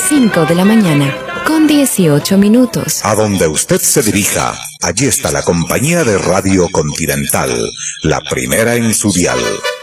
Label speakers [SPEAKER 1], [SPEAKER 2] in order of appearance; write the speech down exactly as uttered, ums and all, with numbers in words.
[SPEAKER 1] cinco de la mañana, con dieciocho minutos.
[SPEAKER 2] A donde usted se dirija, allí está la compañía de Radio Continental, la primera en su dial.